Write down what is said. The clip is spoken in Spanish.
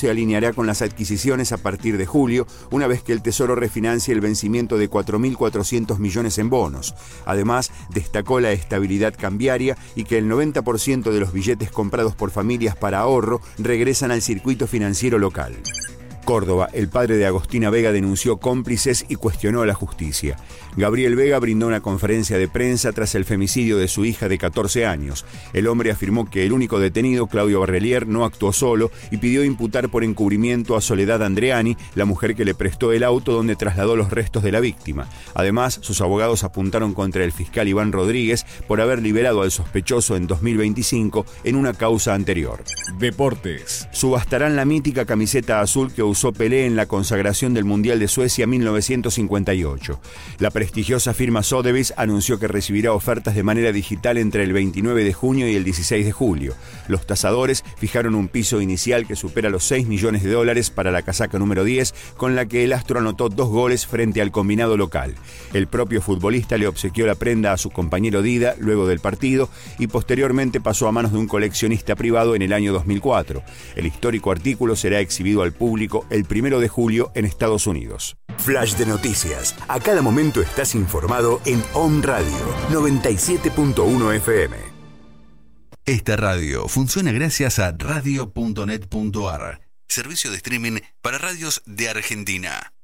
se alineará con las adquisiciones a partir de julio, una vez que el Tesoro refinancie el vencimiento de 4.400 millones en bonos. Además, destacó la estabilidad cambiaria y que el 90% de los billetes comprados por familias para ahorro regresan al circuito financiero local. Córdoba, el padre de Agostina Vega denunció cómplices y cuestionó a la justicia. Gabriel Vega brindó una conferencia de prensa tras el femicidio de su hija de 14 años. El hombre afirmó que el único detenido, Claudio Barrelier, no actuó solo y pidió imputar por encubrimiento a Soledad Andreani, la mujer que le prestó el auto donde trasladó los restos de la víctima. Además, sus abogados apuntaron contra el fiscal Iván Rodríguez por haber liberado al sospechoso en 2025 en una causa anterior. Deportes. Subastarán la mítica camiseta azul que usó Pelé en la consagración del Mundial de Suecia 1958. La prestigiosa firma Sotheby's anunció que recibirá ofertas de manera digital entre el 29 de junio y el 16 de julio. Los tasadores fijaron un piso inicial que supera los $6 millones para la casaca número 10, con la que el astro anotó 2 goles frente al combinado local. El propio futbolista le obsequió la prenda a su compañero Dida luego del partido y posteriormente pasó a manos de un coleccionista privado en el año 2004. El histórico artículo será exhibido al público el 1 de julio en Estados Unidos. Flash de noticias. A cada momento estás informado en OM Radio 97.1 FM. Esta radio funciona gracias a radio.net.ar, servicio de streaming para radios de Argentina.